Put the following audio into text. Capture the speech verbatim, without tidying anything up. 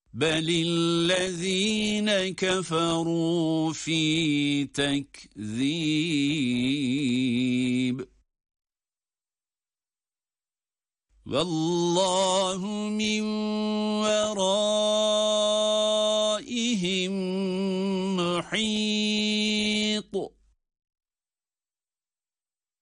بل الذين كفروا في تكذيب والله من ورائهم محيط